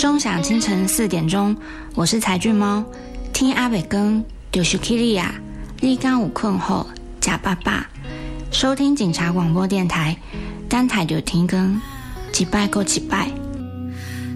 钟响清晨4点钟，我是柴俊猫。听阿北更就是起你啊，你刚有困后假爸爸。收听警察广播电台，单台就停更，一摆过一摆。